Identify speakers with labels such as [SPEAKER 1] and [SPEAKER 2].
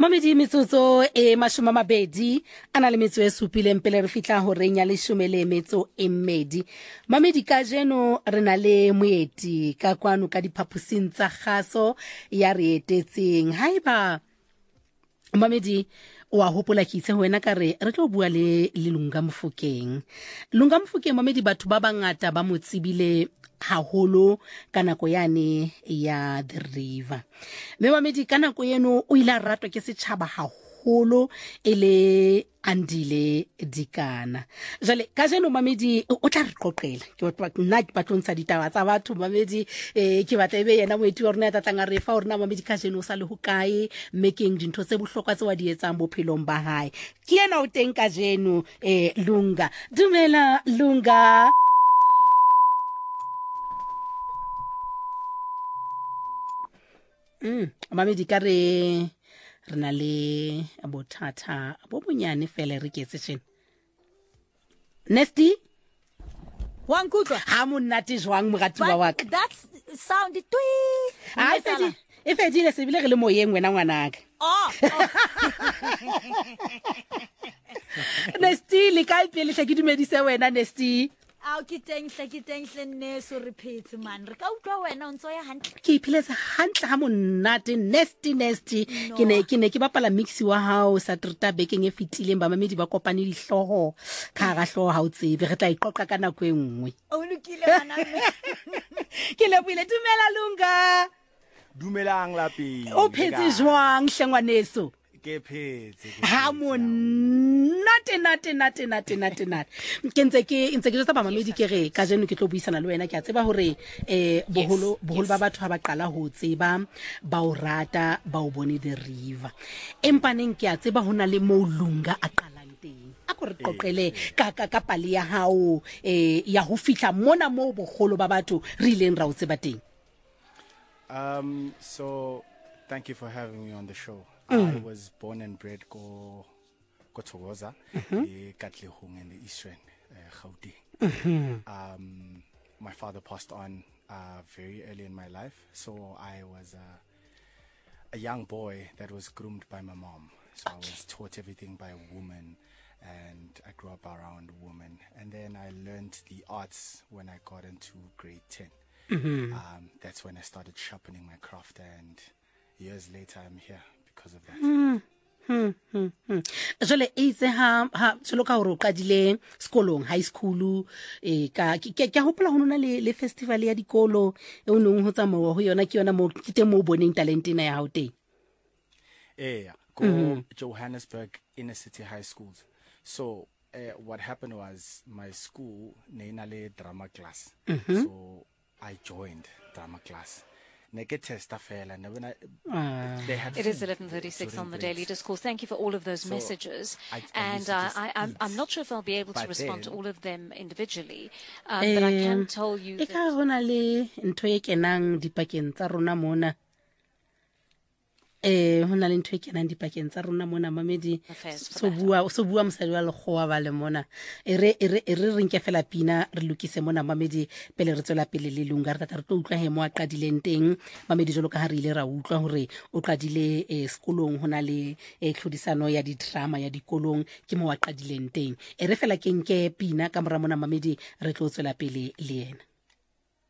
[SPEAKER 1] Mamedi metsotso mashome mabedi ana le metso e supileng pele re fitla ho reng ya leshome le metso e mmedi. Mamedi ka jeno re na le moeti ka kwano ka diphapusing tsa kgaso ya re etetseng. Haiba Mamedi wa hopola ke itse ho wena ka re tlo bua le Lunga Mofokeng. Lunga Mofokeng Mamedi batho ba bangata ba mo tsebile haholo ka nako yane ya The River. Mme Mamedi ka nako eno o ile a ratwa ke setjhaba haholo ele Andile Dikana. Jale ka jeno Mamedi o tla re qoqela ke nna ke batlontsha ditaba tsa batho Mamedi ke batla ebe yena moeti wa rona ya tatlanga re fa rona Mamedi ka jeno o sa le ho kae making dintho tse bohlokwa tse wa di etsang bophelong ba hae. Ke yena o teng ka jeno Lunga. Dumela Lunga. Mamedi ka re na le bothata bo bonyane fela re ke tshena Nesty
[SPEAKER 2] wa nkutlwa
[SPEAKER 1] ha monate jwang mogatiwa wa ka
[SPEAKER 2] that sound twi
[SPEAKER 1] e fedile se bile re le moyeng wena ngwanaka Nesty le ka ipele hle ke dumedise wena Nesty
[SPEAKER 2] ke teng ne so repeat man re ka utlwa wena o ntso ya hantle
[SPEAKER 1] ke iphiletse hantle ha monate Nesty ke ne ke bapala mix wa hao sa trita bekeng e fitileng ba Mamedi ba kopane dihloho ka ga hloho ha o tsebe re tla iqoqa ka nako e nngwe
[SPEAKER 2] o lokile bana
[SPEAKER 1] ke lebohile dumela Lunga
[SPEAKER 3] Dumelang lapeng
[SPEAKER 1] o phetse jwang hlengwaneso
[SPEAKER 3] ke phetse
[SPEAKER 1] ha monate ke ntse ke jotsa ba Mamedi ke re ka jeno ke tlo buisana le wena ke a tseba hore boholo ba batho ha ba qala ho tseba ba o rata ba o bone The River empaneng ke a tseba hona le mo Lunga a qalang teng a go re qoqele ka pale ya hao ya ho fihla mona mo bogolo ba batho re ileng ra o tseba teng.
[SPEAKER 3] So thank you for having me on the show. I was born and bred ko Thokoza, Katlehong in the eastern Gauteng. My father passed on very early in my life, so I was a young boy that was groomed by my mom. So I was taught everything by a woman, and I grew up around women. And then I learned the arts when I got into grade 10. That's when I started sharpening my craft, and years later I'm here because of that.
[SPEAKER 1] Jole itse ha jolo ka hore o qadile sekolong high school ka hopola ho nona le festival ya dikolo e nong ho tsamao ho yona ke yona mo ke teng mo boneng talent ena ya hao teng
[SPEAKER 3] go Johannesburg Inner City High Schools. So what happened was my school le drama class, so I joined drama class. It is
[SPEAKER 4] 11:36 on the Daily Discourse. Thank you for all of those messages. I'm not sure if I'll be able to respond to all of them individually, but I can tell you that
[SPEAKER 1] hona le ntho e kenang dipakeng tsa rona mona hona le ntho e kenang dipakeng tsa rona mona Mamedi so bua mosadi wa lekgowa ba le mona re nke fela pina re lokise mona Mamedi pele re tswela pele le Lunga re tla re tlo utlwa he mo a qadileng teng Mamedi jolo ka ha re ile ra utlwa hore o qadile sekolong hona le tlhodisano ya di-drama ya dikolong ke mo a qadileng teng re fela ke nke pina ka mora mona Mamedi re tlo tswela pele le yena.